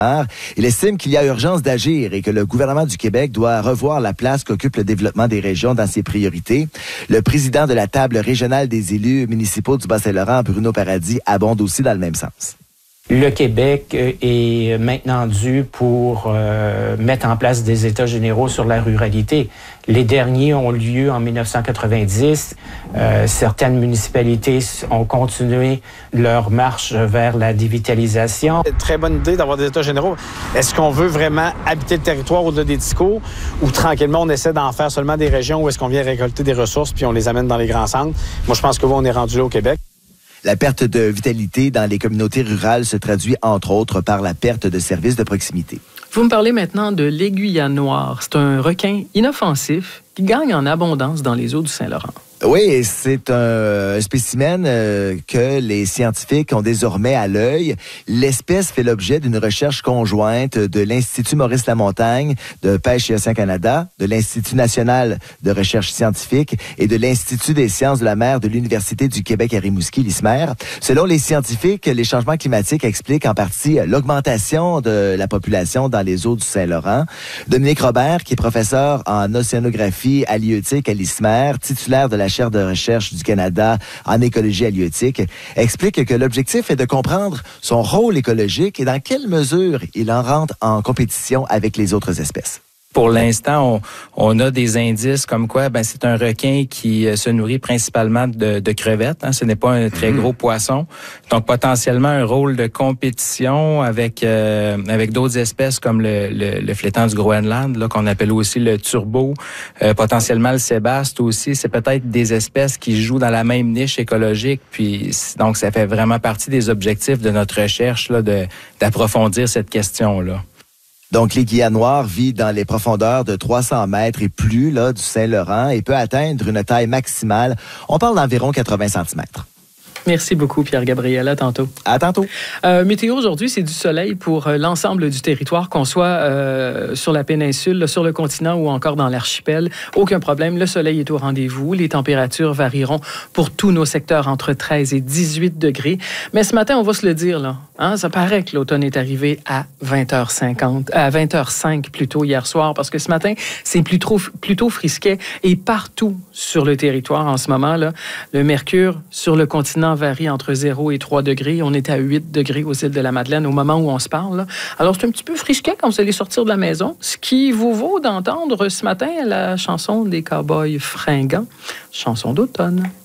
Il estime qu'il y a urgence d'agir et que le gouvernement du Québec doit revoir la place qu'occupe le développement des régions dans ses priorités. Le président de la table régionale des élus municipaux du Bas-Saint-Laurent, Bruno Paradis, abonde aussi dans le même sens. Le Québec est maintenant dû pour mettre en place des États généraux sur la ruralité. Les derniers ont lieu en 1990. Certaines municipalités ont continué leur marche vers la dévitalisation. Très bonne idée d'avoir des États généraux. Est-ce qu'on veut vraiment habiter le territoire au-delà des discours ou tranquillement on essaie d'en faire seulement des régions où est-ce qu'on vient récolter des ressources puis on les amène dans les grands centres? Moi, je pense que on est rendu là au Québec. La perte de vitalité dans les communautés rurales se traduit, entre autres, par la perte de services de proximité. Vous me parlez maintenant de l'aiguillat noir. C'est un requin inoffensif qui gagne en abondance dans les eaux du Saint-Laurent. Oui, c'est un spécimen que les scientifiques ont désormais à l'œil. L'espèce fait l'objet d'une recherche conjointe de l'Institut Maurice Lamontagne de Pêche et Océan Canada, de l'Institut national de recherche scientifique et de l'Institut des sciences de la mer de l'Université du Québec à Rimouski, l'ISMER. Selon les scientifiques, les changements climatiques expliquent en partie l'augmentation de la population dans les eaux du Saint-Laurent. Dominique Robert, qui est professeur en océanographie halieutique à l'ISMER, titulaire de la chaire de recherche du Canada en écologie halieutique, explique que l'objectif est de comprendre son rôle écologique et dans quelle mesure il en rentre en compétition avec les autres espèces. Pour l'instant, on a des indices comme quoi c'est un requin qui se nourrit principalement de crevettes. Ce n'est pas un très gros poisson. Donc, potentiellement, un rôle de compétition avec d'autres espèces comme le flétan du Groenland, là, qu'on appelle aussi le turbo, potentiellement le sébaste aussi. C'est peut-être des espèces qui jouent dans la même niche écologique. Puis, donc, ça fait vraiment partie des objectifs de notre recherche là, d'approfondir cette question-là. Donc, l'aiguillat noir vit dans les profondeurs de 300 mètres et plus là, du Saint-Laurent et peut atteindre une taille maximale. On parle d'environ 80 cm. Merci beaucoup, Pierre-Gabriel. À tantôt. À tantôt. Météo aujourd'hui, c'est du soleil pour l'ensemble du territoire, qu'on soit sur la péninsule, sur le continent ou encore dans l'archipel. Aucun problème, le soleil est au rendez-vous. Les températures varieront pour tous nos secteurs entre 13 et 18 degrés. Mais ce matin, on va se le dire, là, ça paraît que l'automne est arrivé à 20h05 plutôt hier soir, parce que ce matin, c'est plutôt frisquet. Et partout sur le territoire en ce moment, là, le mercure sur le continent varie entre 0 et 3 degrés. On est à 8 degrés aux îles de la Madeleine au moment où on se parle. Là. Alors, c'est un petit peu frisquet quand vous allez sortir de la maison, ce qui vous vaut d'entendre ce matin la chanson des Cowboys fringants, chanson d'automne.